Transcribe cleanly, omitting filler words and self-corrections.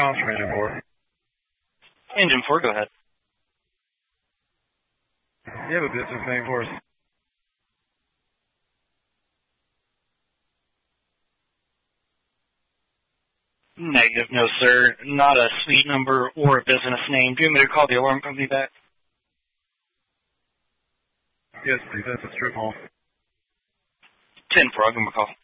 comms from Engine 4. Engine 4, go ahead. You have a business name for us? Negative, no sir. Not a suite number or a business name. Do you want me to call the alarm company back? Yes, please. That's a strip mall. 10-4, I'll give them a call.